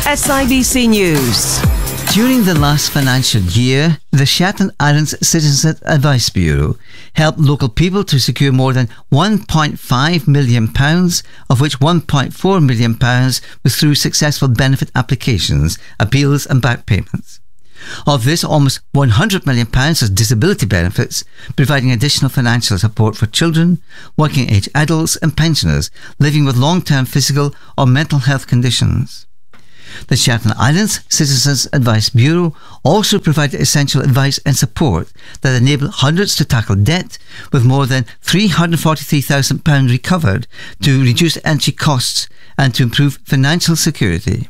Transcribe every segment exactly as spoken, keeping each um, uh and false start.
S I B C News. During the last financial year, the Shetland Islands Citizens Advice Bureau helped local people to secure more than one point five million pounds, of which one point four million pounds was through successful benefit applications, appeals and back payments. Of this, almost one hundred million pounds was disability benefits, providing additional financial support for children, working-age adults and pensioners living with long-term physical or mental health conditions. The Shetland Islands Citizens Advice Bureau also provided essential advice and support that enabled hundreds to tackle debt, with more than three hundred forty-three thousand pounds recovered to reduce energy costs and to improve financial security.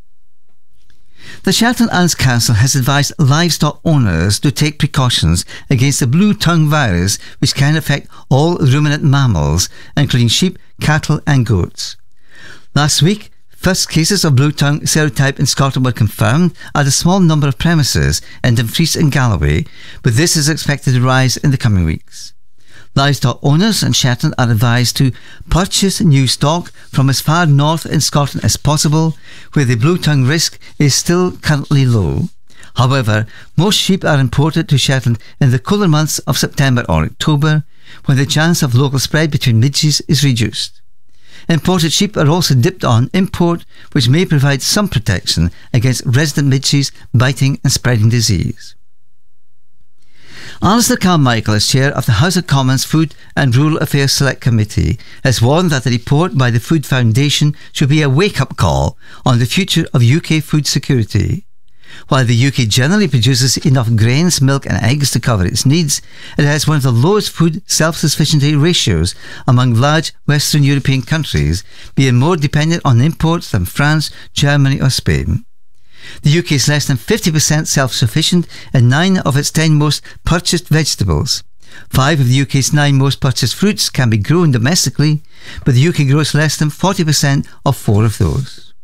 The Shetland Islands Council has advised livestock owners to take precautions against the blue tongue virus, which can affect all ruminant mammals, including sheep, cattle and goats. Last week, first cases of blue tongue serotype in Scotland were confirmed at a small number of premises in Dumfries and Galloway, but this is expected to rise in the coming weeks. Livestock owners in Shetland are advised to purchase new stock from as far north in Scotland as possible, where the blue tongue risk is still currently low. However, most sheep are imported to Shetland in the cooler months of September or October, when the chance of local spread between midges is reduced. Imported sheep are also dipped on import, which may provide some protection against resident midges biting and spreading disease. Alistair Carmichael, as chair of the House of Commons Food and Rural Affairs Select Committee, has warned that the report by the Food Foundation should be a wake-up call on the future of U K food security. While the U K generally produces enough grains, milk and eggs to cover its needs, it has one of the lowest food self-sufficiency ratios among large Western European countries, being more dependent on imports than France, Germany or Spain. The U K is less than fifty percent self-sufficient in nine of its ten most purchased vegetables. Five of the U K's nine most purchased fruits can be grown domestically, but the U K grows less than forty percent of four of those.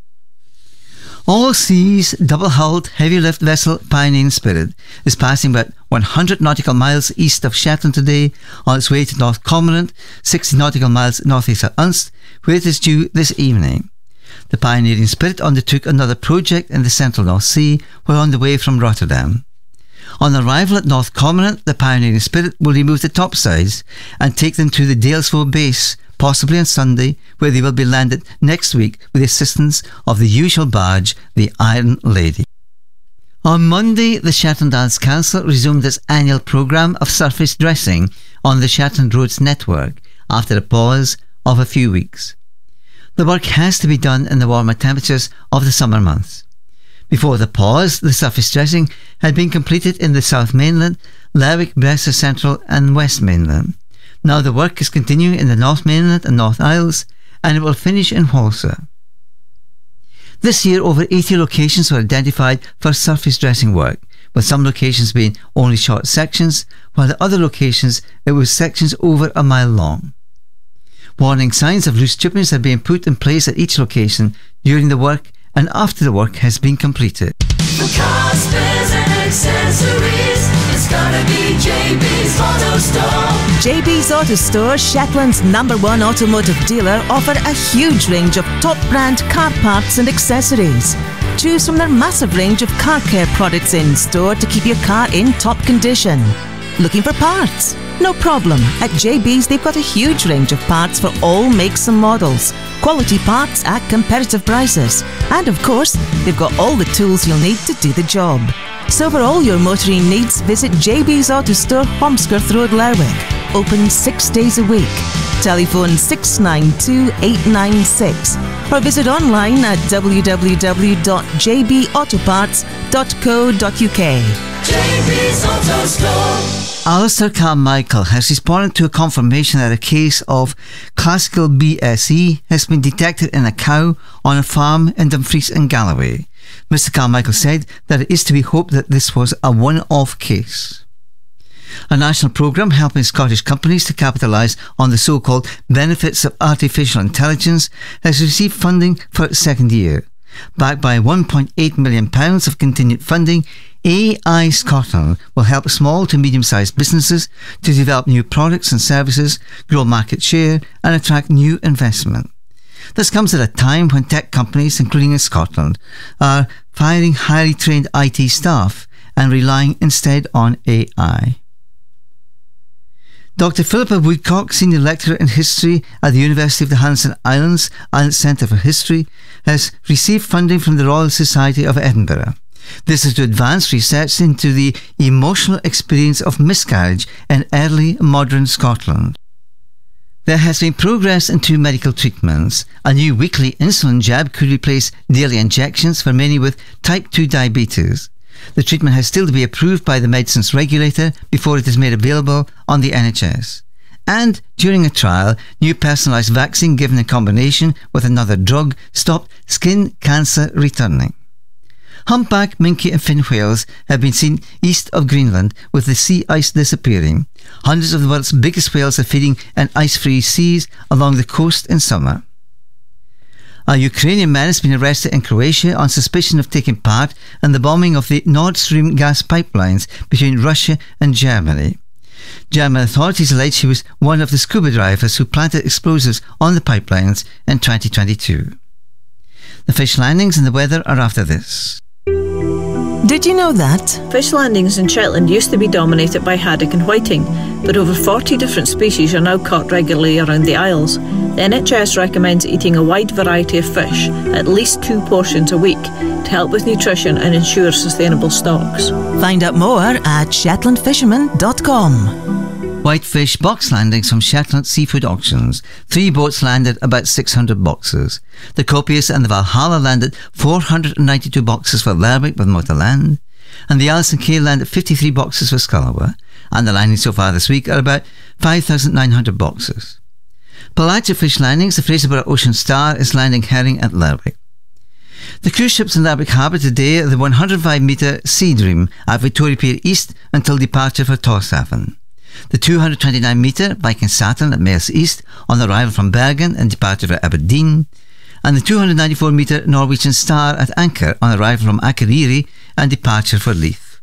All Seas double-hulled heavy-lift vessel Pioneering Spirit is passing about one hundred nautical miles east of Shetland today on its way to North Cormorant, sixty nautical miles northeast of Unst, where it is due this evening. The Pioneering Spirit undertook another project in the central North Sea while on the way from Rotterdam. On arrival at North Cormorant, the Pioneering Spirit will remove the topsides and take them to the Dalesford base, possibly on Sunday, where they will be landed next week with the assistance of the usual barge, the Iron Lady. On Monday, the Shetland Islands Council resumed its annual programme of surface dressing on the Shetland Roads network after a pause of a few weeks. The work has to be done in the warmer temperatures of the summer months. Before the pause, the surface dressing had been completed in the South Mainland, Lerwick, Brecon Central and West Mainland. Now the work is continuing in the North Mainland and North Isles, and it will finish in Walsall. This year, over eighty locations were identified for surface dressing work, with some locations being only short sections, while at other locations it was sections over a mile long. Warning signs of loose chippings are being put in place at each location during the work and after the work has been completed. For cars, spares and accessories, it's gotta be J B's Auto Store. J B's Auto Store, Shetland's number one automotive dealer, offer a huge range of top brand car parts and accessories. Choose from their massive range of car care products in store to keep your car in top condition. Looking for parts? No problem. At J B's they've got a huge range of parts for all makes and models. Quality parts at competitive prices. And of course, they've got all the tools you'll need to do the job. So for all your motoring needs, visit J B's Auto Store, Holmskirth Road, Lerwick. Open six days a week. Telephone six nine two, eight nine six or visit online at w w w dot j b auto parts dot co dot u k. J B's Auto Store. Alistair Carmichael has responded to a confirmation that a case of classical B S E has been detected in a cow on a farm in Dumfries and Galloway. Mister Carmichael said that it is to be hoped that this was a one-off case. A national programme helping Scottish companies to capitalise on the so-called benefits of artificial intelligence has received funding for its second year. Backed by one point eight million pounds of continued funding, A I Scotland will help small to medium-sized businesses to develop new products and services, grow market share and attract new investment. This comes at a time when tech companies, including in Scotland, are firing highly trained I T staff and relying instead on A I. Doctor Philippa Woodcock, Senior Lecturer in History at the University of the Highlands and Islands Islands Centre for History, has received funding from the Royal Society of Edinburgh. This is to advance research into the emotional experience of miscarriage in early modern Scotland. There has been progress in two medical treatments. A new weekly insulin jab could replace daily injections for many with type two diabetes. The treatment has still to be approved by the medicines regulator before it is made available on the N H S. And during a trial, new personalised vaccine given in combination with another drug stopped skin cancer returning. Humpback, minke and fin whales have been seen east of Greenland with the sea ice disappearing. Hundreds of the world's biggest whales are feeding in ice-free seas along the coast in summer. A Ukrainian man has been arrested in Croatia on suspicion of taking part in the bombing of the Nord Stream gas pipelines between Russia and Germany. German authorities allege he was one of the scuba divers who planted explosives on the pipelines in twenty twenty-two. The fish landings and the weather are after this. Did you know that? Fish landings in Shetland used to be dominated by haddock and whiting, but over forty different species are now caught regularly around the Isles. The N H S recommends eating a wide variety of fish, at least two portions a week, to help with nutrition and ensure sustainable stocks. Find out more at shetland fisherman dot com. Whitefish box landings from Shetland Seafood Auctions. Three boats landed about six hundred boxes. The Copious and the Valhalla landed four hundred ninety-two boxes for Lerwick with Motorland, and the Alison Kay landed fifty-three boxes for Scullowa, and the landings so far this week are about five thousand nine hundred boxes. Pelagic fish landings, the Fraserburgh Ocean Star is landing herring at Lerwick. The cruise ships in Lerwick Harbour today are the one hundred five metre Sea Dream at Victoria Pier East until departure for Tórshavn. The two hundred twenty-nine metre Viking Saturn at Maersk East on arrival from Bergen and departure for Aberdeen, and the two hundred ninety-four metre Norwegian Star at anchor on arrival from Akureyri and departure for Leith.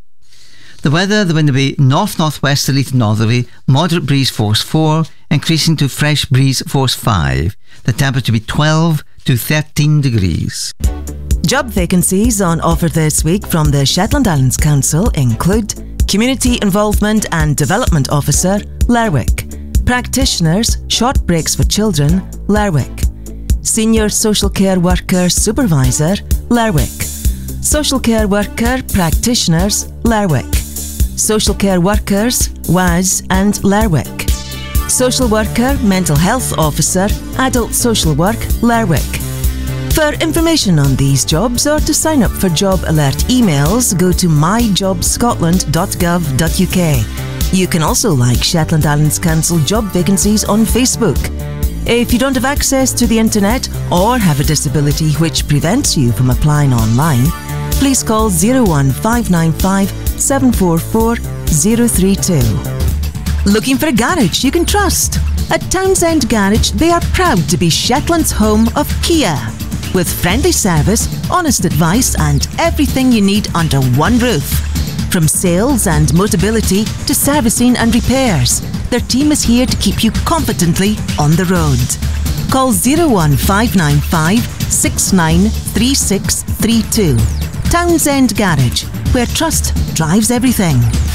The weather, the wind will be north-northwesterly to northerly, moderate breeze force four, increasing to fresh breeze force five. The temperature will be twelve to thirteen degrees. Job vacancies on offer this week from the Shetland Islands Council include Community Involvement and Development Officer, Lerwick. Practitioners, Short Breaks for Children, Lerwick. Senior Social Care Worker Supervisor, Lerwick. Social Care Worker Practitioners, Lerwick. Social Care Workers, W A S and Lerwick. Social Worker Mental Health Officer, Adult Social Work, Lerwick. For information on these jobs or to sign up for job alert emails, go to my job scotland dot gov dot u k. You can also like Shetland Islands Council job vacancies on Facebook. If you don't have access to the internet or have a disability which prevents you from applying online, please call zero one five nine five seven four four zero three two. Looking for a garage you can trust? At Townsend Garage, they are proud to be Shetland's home of Kia. With friendly service, honest advice and everything you need under one roof. From sales and mobility to servicing and repairs, their team is here to keep you confidently on the road. Call zero one five nine five six nine three six three two. Townsend Garage, where trust drives everything.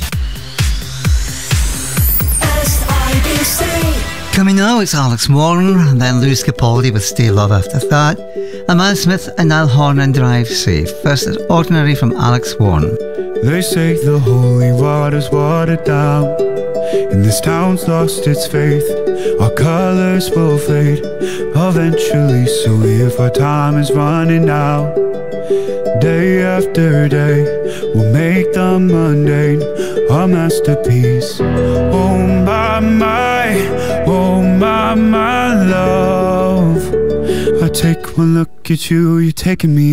S I B C. Coming now, it's Alex Warren, and then Lewis Capaldi with Stay Love after that. Amal Smith and Niall Horn and Drive Safe. First is Ordinary from Alex Warren. They say the holy water's watered down, and this town's lost its faith. Our colours will fade eventually, so if our time is running out, day after day, we'll make the mundane our masterpiece. Oh my, my, oh my, my love, I take one look at you, you're taking me